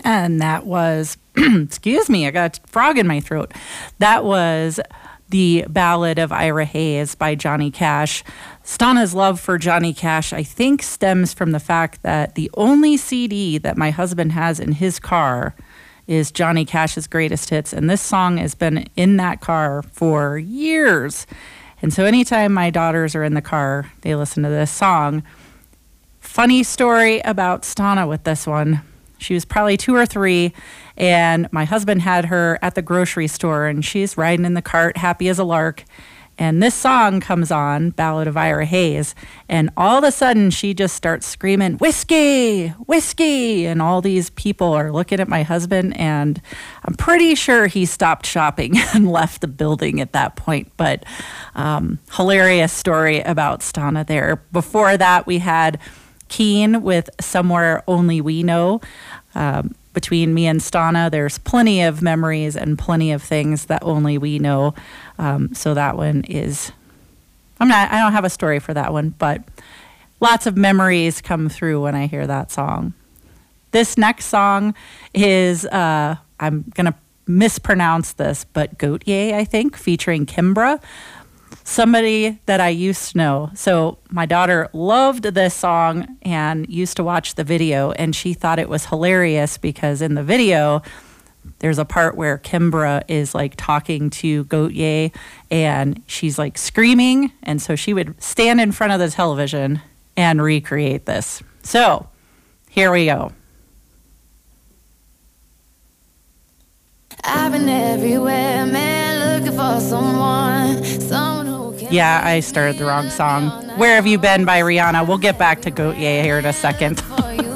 And that was, excuse me, I got a frog in my throat. That was the Ballad of Ira Hayes by Johnny Cash. Stana's love for Johnny Cash, I think, stems from the fact that the only CD that my husband has in his car is Johnny Cash's Greatest Hits. And this song has been in that car for years. And so anytime my daughters are in the car, they listen to this song. Funny story about Stana with this one. She was probably 2 or 3, and my husband had her at the grocery store, and she's riding in the cart, happy as a lark. And this song comes on, Ballad of Ira Hayes, and all of a sudden she just starts screaming, "Whiskey, whiskey!" And all these people are looking at my husband, and I'm pretty sure he stopped shopping and left the building at that point. But hilarious story about Stana there. Before that, we had Keen with Somewhere Only We Know. Between me and Stana, there's plenty of memories and plenty of things that only we know. So that one is, I don't have a story for that one, but lots of memories come through when I hear that song. This next song is, I'm going to mispronounce this, but Gautier, I think, featuring Kimbra. Somebody that I used to know. So my daughter loved this song and used to watch the video, and she thought it was hilarious because in the video, there's a part where Kimbra is like talking to Gautier and she's like screaming. And so she would stand in front of the television and recreate this. So here we go. I've been everywhere, man, looking for someone who can. Yeah, I started the wrong song. Where Have You Been by Rihanna. We'll get back to Gautier here in a second.